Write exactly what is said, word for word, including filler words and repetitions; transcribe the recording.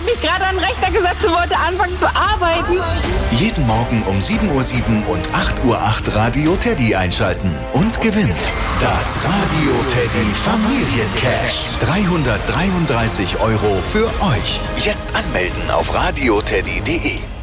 mich gerade an den Rechner gesetzt und wollte anfangen zu arbeiten. Jeden Morgen um sieben Uhr sieben und acht Uhr acht Radio Teddy einschalten und gewinnt das Radio Teddy Familiencash. dreihundertdreiunddreißig Euro für euch. Jetzt anmelden auf radioteddy punkt de.